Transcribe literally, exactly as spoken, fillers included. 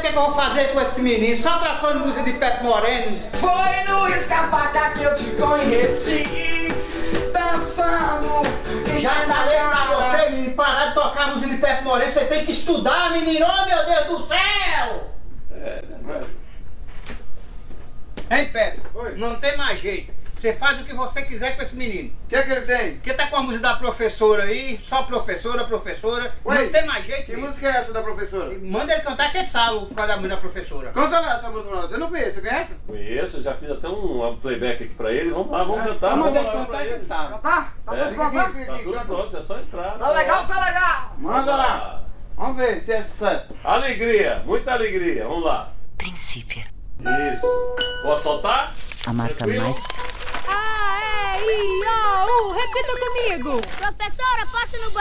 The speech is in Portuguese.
que, que eu vou fazer com esse menino? Só tocando música de Pepe Moreno. Foi no escapata que eu te conheci, dançando. Já falei pra você, menino, parar de tocar música de Pepe Moreno. Você tem que estudar, menino. Oh, meu Deus do céu! É, né? Hein, Pepe? Oi. Não tem mais jeito. Você faz o que você quiser com esse menino. O que é que ele tem? Porque tá com a música da professora aí, só professora, professora. Ué, não tem mais jeito. Que menino. música é essa da professora? Manda ele cantar que ele sabe qual é a música da professora. Conta lá essa música pra nós. Eu não conheço, você conhece? Conheço, já fiz até um playback aqui pra ele. Vamos lá, vamos cantar. Vamos Vamos mandar ele lá cantar pra que ele ele. sabe. Já tá? Tá É, tudo fica pronto? aqui, tá tudo pronto, é só entrar. Tá legal, tá legal. Manda lá. Vamos ver se é sucesso. Alegria, muita alegria. Vamos lá. Princípio. Isso. Posso soltar? A marca Tranquilo? mais... A, E, I, O, U. Repita comigo. Professora, passa no